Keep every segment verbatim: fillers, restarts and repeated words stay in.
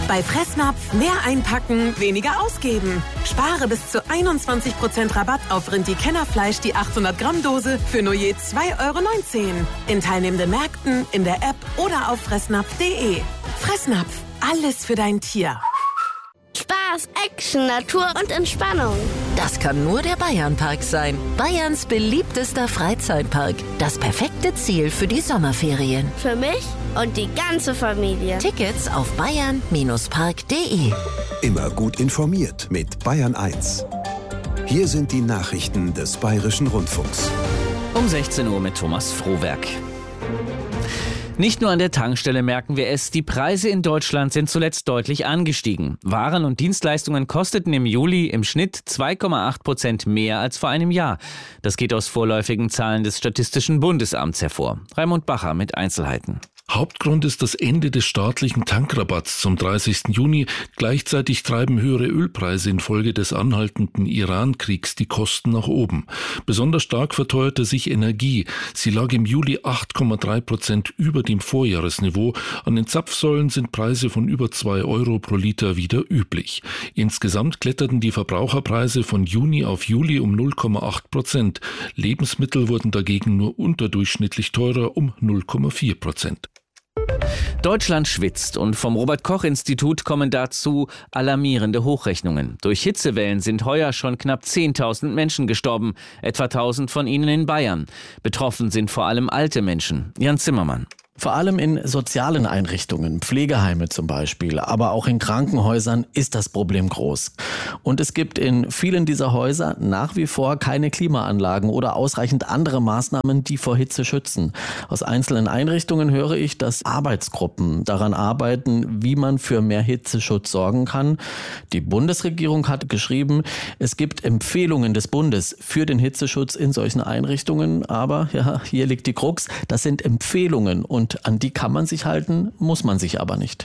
Bei Fressnapf mehr einpacken, weniger ausgeben. Spare bis zu einundzwanzig Prozent Rabatt auf Rindi-Kennerfleisch die achthundert Gramm Dose für nur je zwei Euro neunzehn. In teilnehmenden Märkten, in der App oder auf fressnapf punkt de. Fressnapf, alles für dein Tier. Spaß, Action, Natur und Entspannung. Das kann nur der Bayernpark sein. Bayerns beliebtester Freizeitpark. Das perfekte Ziel für die Sommerferien. Für mich und die ganze Familie. Tickets auf bayern Park punkt de. Immer gut informiert mit Bayern eins. Hier sind die Nachrichten des Bayerischen Rundfunks. Um sechzehn Uhr mit Thomas Frohwerk. Nicht nur an der Tankstelle merken wir es, die Preise in Deutschland sind zuletzt deutlich angestiegen. Waren und Dienstleistungen kosteten im Juli im Schnitt zwei Komma acht Prozent mehr als vor einem Jahr. Das geht aus vorläufigen Zahlen des Statistischen Bundesamts hervor. Raimund Bacher mit Einzelheiten. Hauptgrund ist das Ende des staatlichen Tankrabatts zum dreißigsten Juni. Gleichzeitig treiben höhere Ölpreise infolge des anhaltenden Iran-Kriegs die Kosten nach oben. Besonders stark verteuerte sich Energie. Sie lag im Juli acht Komma drei Prozent über dem Vorjahresniveau. An den Zapfsäulen sind Preise von über zwei Euro pro Liter wieder üblich. Insgesamt kletterten die Verbraucherpreise von Juni auf Juli um null Komma acht Prozent. Lebensmittel wurden dagegen nur unterdurchschnittlich teurer um null Komma vier Prozent. Deutschland schwitzt und vom Robert-Koch-Institut kommen dazu alarmierende Hochrechnungen. Durch Hitzewellen sind heuer schon knapp zehntausend Menschen gestorben, etwa tausend von ihnen in Bayern. Betroffen sind vor allem alte Menschen. Jan Zimmermann. Vor allem in sozialen Einrichtungen, Pflegeheime zum Beispiel, aber auch in Krankenhäusern ist das Problem groß. Und es gibt in vielen dieser Häuser nach wie vor keine Klimaanlagen oder ausreichend andere Maßnahmen, die vor Hitze schützen. Aus einzelnen Einrichtungen höre ich, dass Arbeitsgruppen daran arbeiten, wie man für mehr Hitzeschutz sorgen kann. Die Bundesregierung hat geschrieben, es gibt Empfehlungen des Bundes für den Hitzeschutz in solchen Einrichtungen, aber ja, hier liegt die Krux, das sind Empfehlungen und Und an die kann man sich halten, muss man sich aber nicht.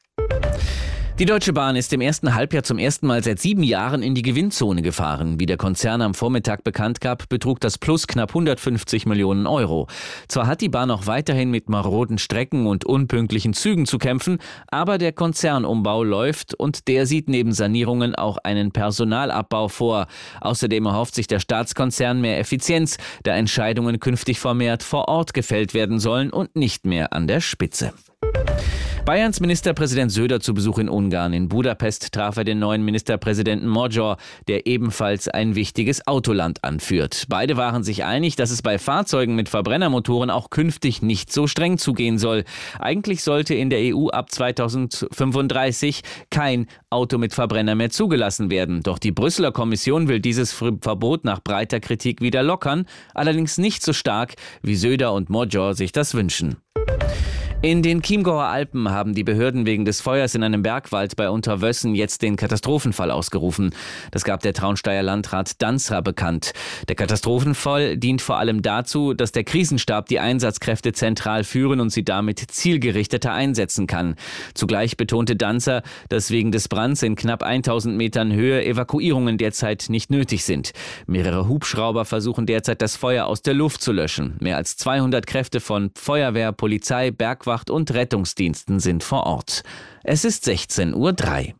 Die Deutsche Bahn ist im ersten Halbjahr zum ersten Mal seit sieben Jahren in die Gewinnzone gefahren. Wie der Konzern am Vormittag bekannt gab, betrug das Plus knapp hundertfünfzig Millionen Euro. Zwar hat die Bahn auch weiterhin mit maroden Strecken und unpünktlichen Zügen zu kämpfen, aber der Konzernumbau läuft und der sieht neben Sanierungen auch einen Personalabbau vor. Außerdem erhofft sich der Staatskonzern mehr Effizienz, da Entscheidungen künftig vermehrt vor Ort gefällt werden sollen und nicht mehr an der Spitze. Bayerns Ministerpräsident Söder zu Besuch in Ungarn. In Budapest traf er den neuen Ministerpräsidenten Magyar, der ebenfalls ein wichtiges Autoland anführt. Beide waren sich einig, dass es bei Fahrzeugen mit Verbrennermotoren auch künftig nicht so streng zugehen soll. Eigentlich sollte in der E U ab zweitausendfünfunddreißig kein Auto mit Verbrenner mehr zugelassen werden. Doch die Brüsseler Kommission will dieses Verbot nach breiter Kritik wieder lockern, allerdings nicht so stark, wie Söder und Magyar sich das wünschen. In den Chiemgauer Alpen haben die Behörden wegen des Feuers in einem Bergwald bei Unterwössen jetzt den Katastrophenfall ausgerufen. Das gab der Traunsteyer Landrat Danzra bekannt. Der Katastrophenfall dient vor allem dazu, dass der Krisenstab die Einsatzkräfte zentral führen und sie damit zielgerichteter einsetzen kann. Zugleich betonte Danzer, dass wegen des Brands in knapp tausend Metern Höhe Evakuierungen derzeit nicht nötig sind. Mehrere Hubschrauber versuchen derzeit das Feuer aus der Luft zu löschen. Mehr als zweihundert Kräfte von Feuerwehr, Polizei, Bergwacht und Rettungsdiensten sind vor Ort. Es ist sechzehn Uhr drei.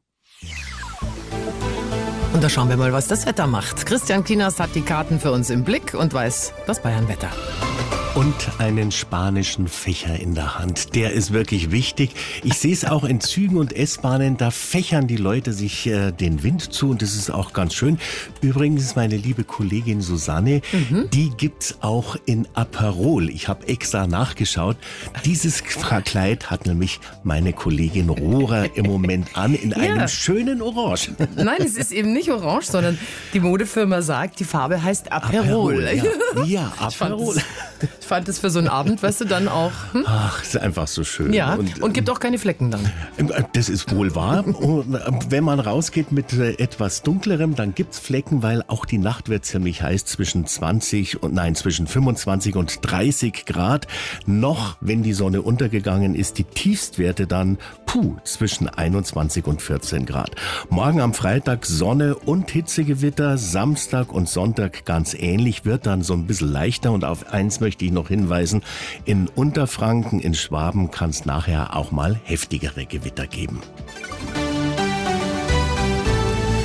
Und da schauen wir mal, was das Wetter macht. Christian Kinas hat die Karten für uns im Blick und weiß das Bayernwetter. Und einen spanischen Fächer in der Hand. Der ist wirklich wichtig. Ich sehe es auch in Zügen und S-Bahnen, da fächern die Leute sich äh, den Wind zu und das ist auch ganz schön. Übrigens meine liebe Kollegin Susanne, mhm. die gibt's auch in Aperol. Ich habe extra nachgeschaut. Dieses Kleid hat nämlich meine Kollegin Rohrer im Moment an in einem ja. schönen Orange. Nein, es ist eben nicht orange, sondern die Modefirma sagt, die Farbe heißt Aperol. Aperol ja. ja, Aperol. Ich fand es für so einen Abend, weißt du, dann auch... Hm? Ach, ist einfach so schön. Ja, und, und gibt auch keine Flecken dann. Das ist wohl wahr. Und wenn man rausgeht mit etwas Dunklerem, dann gibt's Flecken, weil auch die Nacht wird ziemlich heiß, zwischen zwanzig und nein, zwischen fünfundzwanzig und dreißig Grad. Noch, wenn die Sonne untergegangen ist, die Tiefstwerte dann, puh, zwischen einundzwanzig und vierzehn Grad. Morgen am Freitag Sonne und Hitzegewitter, Samstag und Sonntag ganz ähnlich, wird dann so ein bisschen leichter und auf eins möchte ich noch hinweisen, in Unterfranken, in Schwaben kann es nachher auch mal heftigere Gewitter geben.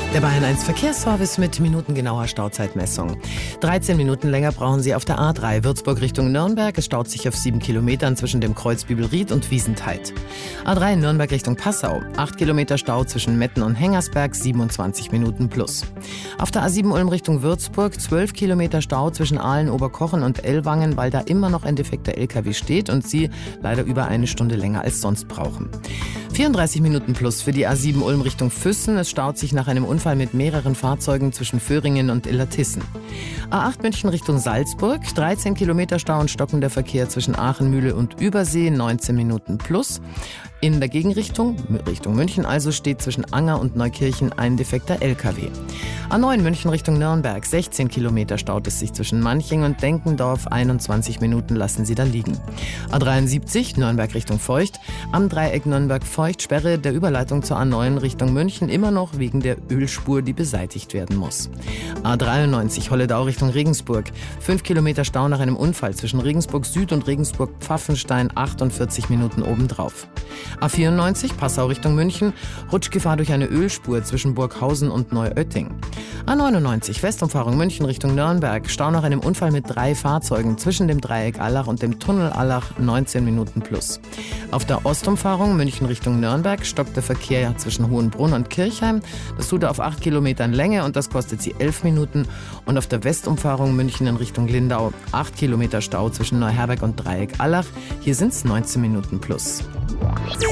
Der Bayern eins Verkehrsservice mit minutengenauer Stauzeitmessung. dreizehn Minuten länger brauchen Sie auf der A drei Würzburg Richtung Nürnberg. Es staut sich auf sieben Kilometern zwischen dem Kreuz Bübelried und Wiesentheit. A drei Nürnberg Richtung Passau. acht Kilometer Stau zwischen Metten und Hengersberg, siebenundzwanzig Minuten plus. Auf der A sieben Ulm Richtung Würzburg. zwölf Kilometer Stau zwischen Aalen, Oberkochen und Ellwangen, weil da immer noch ein defekter L K W steht und Sie leider über eine Stunde länger als sonst brauchen. vierunddreißig Minuten plus für die A sieben Ulm Richtung Füssen. Es staut sich nach einem Unfall mit mehreren Fahrzeugen zwischen Föhringen und Illertissen. A acht München Richtung Salzburg. dreizehn Kilometer Stau und stockender Verkehr zwischen Aachen, Mühle und Übersee. neunzehn Minuten plus. In der Gegenrichtung, Richtung München also, steht zwischen Anger und Neukirchen ein defekter L K W. A neun München Richtung Nürnberg. sechzehn Kilometer staut es sich zwischen Manching und Denkendorf. einundzwanzig Minuten lassen Sie da liegen. A dreiundsiebzig Nürnberg Richtung Feucht. Am Dreieck Nürnberg-Feucht Sperre der Überleitung zur A neun Richtung München immer noch wegen der Ölspur, die beseitigt werden muss. A dreiundneunzig Holledau Richtung Regensburg. fünf Kilometer Stau nach einem Unfall zwischen Regensburg Süd und Regensburg Pfaffenstein. achtundvierzig Minuten obendrauf. A vierundneunzig Passau Richtung München. Rutschgefahr durch eine Ölspur zwischen Burghausen und Neuötting. A neunundneunzig Westumfahrung München Richtung Nürnberg. Stau nach einem Unfall mit drei Fahrzeugen zwischen dem Dreieck Allach und dem Tunnel Allach. neunzehn Minuten plus. Auf der Ostumfahrung München Richtung Nürnberg stockt der Verkehr zwischen Hohenbrunn und Kirchheim. Das tut er auf acht Kilometern Länge und das kostet Sie elf Minuten. Und auf der Westumfahrung München in Richtung Lindau acht Kilometer Stau zwischen Neuherberg und Dreieck Allach. Hier sind es neunzehn Minuten plus. Hier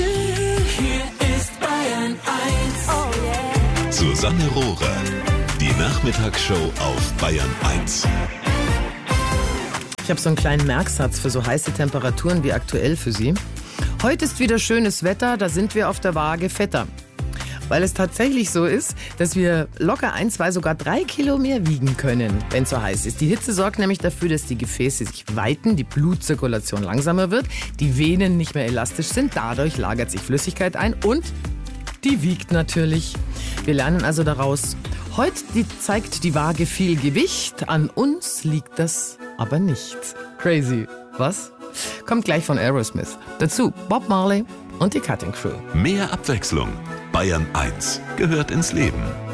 ist Bayern eins. Oh yeah. Susanne Rohrer. Die Nachmittagsshow auf Bayern eins. Ich habe so einen kleinen Merksatz für so heiße Temperaturen wie aktuell für Sie. Heute ist wieder schönes Wetter, da sind wir auf der Waage fetter. Weil es tatsächlich so ist, dass wir locker ein, zwei, sogar drei Kilo mehr wiegen können, wenn es so heiß ist. Die Hitze sorgt nämlich dafür, dass die Gefäße sich weiten, die Blutzirkulation langsamer wird, die Venen nicht mehr elastisch sind, dadurch lagert sich Flüssigkeit ein und die wiegt natürlich. Wir lernen also daraus, heute die zeigt die Waage viel Gewicht, an uns liegt das aber nicht. Crazy, was? Kommt gleich von Aerosmith. Dazu Bob Marley und die Cutting Crew. Mehr Abwechslung. Bayern eins gehört ins Leben.